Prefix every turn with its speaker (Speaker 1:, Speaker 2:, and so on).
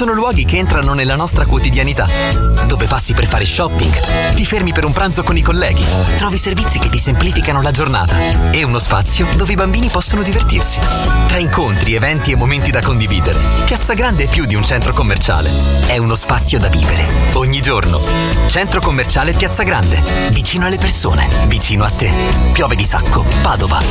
Speaker 1: Sono luoghi che entrano nella nostra quotidianità, dove passi per fare shopping, ti fermi per un pranzo con i colleghi, trovi servizi che ti semplificano la giornata e uno spazio dove i bambini possono divertirsi. Tra incontri, eventi e momenti da condividere, Piazza Grande è più di un centro commerciale, è uno spazio da vivere ogni giorno. Centro commerciale Piazza Grande, vicino alle persone, vicino a te. Piove di Sacco, Padova.